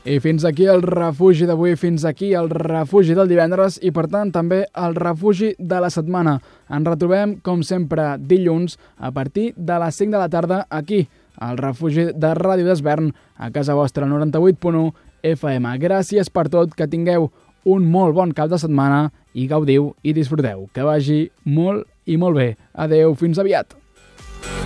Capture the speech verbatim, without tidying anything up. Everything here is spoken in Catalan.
I fins aquí el refugi d'avui, fins aquí el refugi del divendres i, per tant, també el refugi de la setmana. Ens retrobem, com sempre, dilluns a partir de les cinc de la tarda aquí, al refugi de Ràdio d'Esvern, a casa vostra, noranta-vuit punt u F M. Gràcies per tot, que tingueu un molt bon cap de setmana i gaudiu i disfruteu. Que vagi molt i molt bé. Adeu, fins aviat.